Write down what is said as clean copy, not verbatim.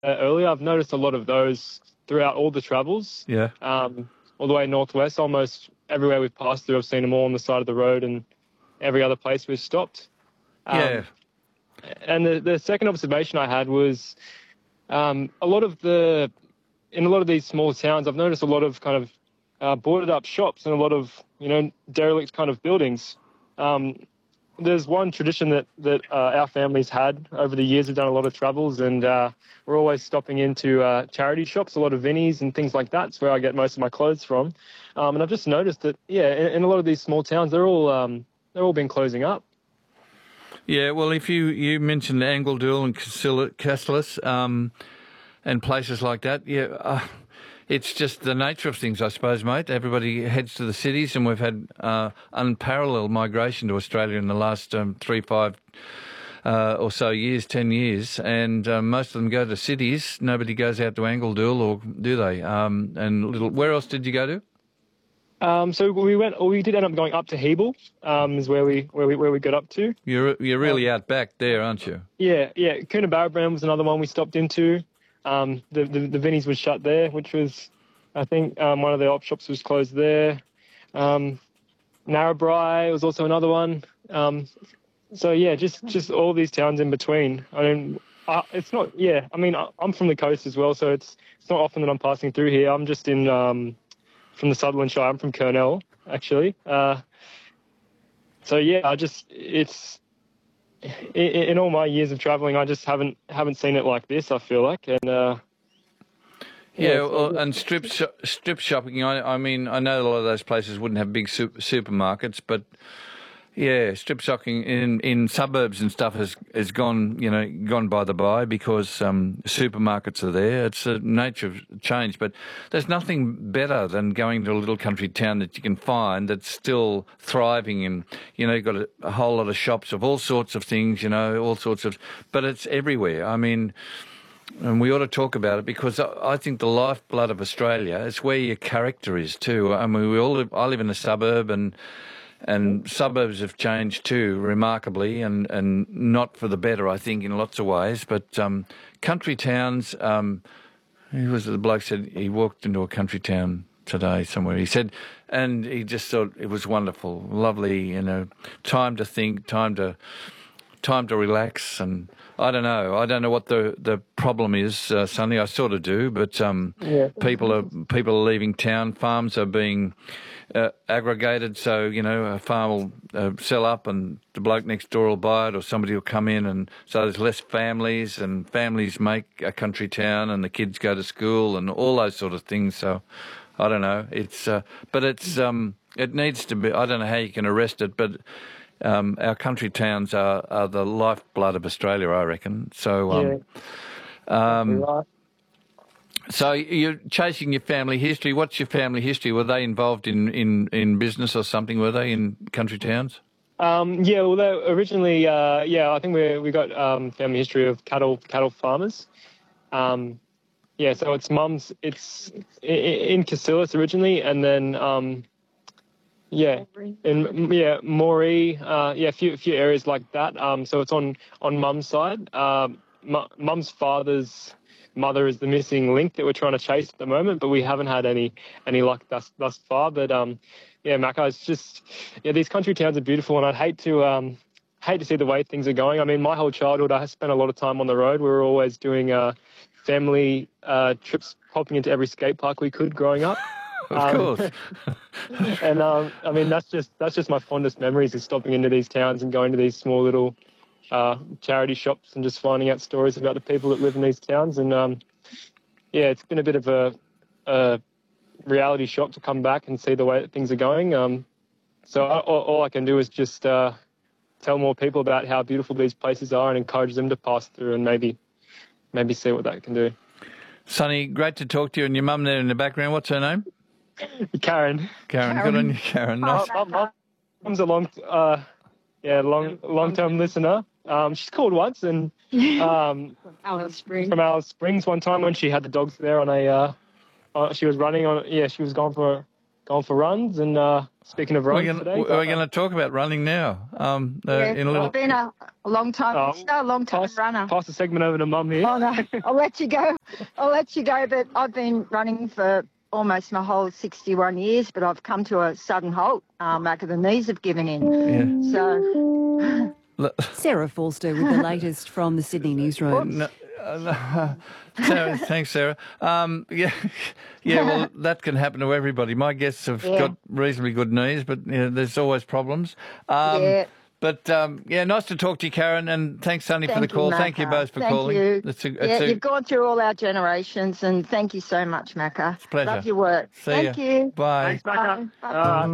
earlier, I've noticed a lot of those throughout all the travels. Yeah. All the way northwest, almost everywhere we've passed through, I've seen them all on the side of the road and every other place we've stopped. Yeah. And the second observation I had was in a lot of these small towns, I've noticed a lot of kind of boarded up shops and a lot of, derelict kind of buildings. There's one tradition that our family's had over the years. We've done a lot of travels, and we're always stopping into charity shops, a lot of Vinnies and things like that. It's where I get most of my clothes from. And I've just noticed that, in a lot of these small towns, they're all been closing up. Yeah, well, if you mentioned Angledool and Cassilis and places like that, it's just the nature of things, I suppose, mate. Everybody heads to the cities, and we've had unparalleled migration to Australia in the last 3, 5 or so years, 10 years, and most of them go to cities. Nobody goes out to Angledool, or do they? Where else did you go to? So we did end up going up to Hebel, is where we got up to. You're really out back there, aren't you? Yeah. Coonabarabran was another one we stopped into. The Vinnies was shut there, which was, I think, one of the op shops was closed there. Narrabri was also another one. Just all these towns in between. I mean, it's not. Yeah, I mean, I'm from the coast as well, so it's not often that I'm passing through here. I'm just from the Sutherland Shire. I'm from Kurnell, actually. In all my years of travelling, I just haven't seen it like this, I feel like. And and strip shopping. I mean, I know a lot of those places wouldn't have big supermarkets, but yeah, strip shopping in suburbs and stuff has gone by the by because supermarkets are there. It's a nature of change, but there's nothing better than going to a little country town that you can find that's still thriving, and you've got a whole lot of shops of all sorts of things, but it's everywhere. I mean, and we ought to talk about it because I think the lifeblood of Australia is where your character is too. I mean, I live in a suburb, and suburbs have changed too, remarkably, and not for the better, I think, in lots of ways. But country towns, who was it, the bloke said he walked into a country town today somewhere. He said, and he just thought it was wonderful, lovely, time to think, time to relax. And I don't know what the problem is, Sonny. I sort of do, but people are leaving town. Farms are being aggregated, so a farm will sell up and the bloke next door will buy it, or somebody will come in, and so there's less families, and families make a country town, and the kids go to school and all those sort of things. So I don't know. It needs to be. I don't know how you can arrest it, but our country towns are the lifeblood of Australia, I reckon. So right. So you're chasing your family history. What's your family history? Were they involved in business or something? Were they in country towns? Well, they originally, I think we got family history of cattle farmers. So it's mum's. It's in Cassilis originally, and then Moree, a few areas like that. So it's on mum's side. Mum's father's mother is the missing link that we're trying to chase at the moment, but we haven't had any luck thus far. But Macca, it's just these country towns are beautiful, and I'd hate to see the way things are going. I mean, my whole childhood I spent a lot of time on the road. We were always doing family trips, popping into every skate park we could growing up. Of course. And I mean, that's just my fondest memories, is stopping into these towns and going to these small little charity shops and just finding out stories about the people that live in these towns. And it's been a bit of a reality shock to come back and see the way that things are going. So all I can do is just tell more people about how beautiful these places are and encourage them to pass through and maybe see what that can do. Sonny, great to talk to you. And your mum there in the background, what's her name? Karen. Karen, good on you, Karen. Nice. Mum's a long-term listener. She's called once, and from Alice Springs one time when she had the dogs there on she was running on. Yeah, she was gone for gone for runs. And speaking of runs today, we're going to talk about running now. In a little. I've been a long time runner. Pass the segment over to Mum here. Oh no, I'll let you go. But I've been running for almost my whole 61 years, but I've come to a sudden halt. Back of the knees have given in. Yeah. So. Sarah Forster with the latest from the Sydney newsroom. Sarah, thanks, Sarah. Well, that can happen to everybody. My guests have got reasonably good knees, but there's always problems. But, nice to talk to you, Karen, and thanks, Sonny, for the call. Thank you both for calling. You've gone through all our generations, and thank you so much, Macca. It's a pleasure. Love your work. Thank you. Bye. Thanks, Macca. Bye.